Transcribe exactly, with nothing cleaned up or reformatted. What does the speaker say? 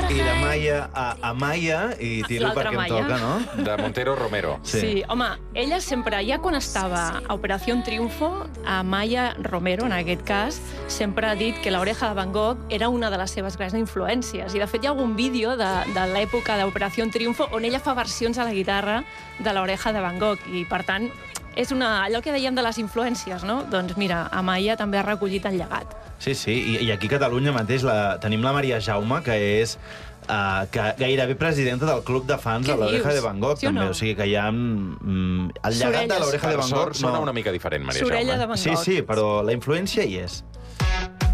I la Maia a Amaya, i tiro L'altra perquè em Maia. toca, no? De Montero Romero. Sí. Sí, home, ella sempre, ja quan estava a Operació Triunfo, a Maya Romero, en aquest cas, sempre ha dit que l'Oreja de Van Gogh era una de les seves grans influències. I, de fet, hi ha algun vídeo de, de l'època d'Operació Triunfo on ella fa versions a la guitarra de l'Oreja de Van Gogh. I, per tant, és una, allò que dèiem de les influències, no? Doncs mira, Amaya també ha recollit el llegat. Sí, sí, i, i aquí a Catalunya mateix la, tenim la Maria Jaume, que és uh, que gairebé presidenta del club de fans Què de l'Oreja dius? de Van Gogh, Sí o també. no? O sigui que hi ha... Mm, el llegat de Sorelles. l'Oreja de Per Van sort, Gogh... sona no. una mica diferent, Maria Sorella Jaume. de Van Sí, Gogh. sí, però la influència hi és.